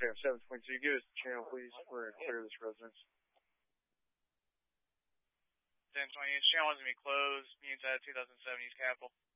Sam 722, give us the channel, please. We're going to clear this residence. 1020, channel is going to be closed. Units at 2007 East Capitol.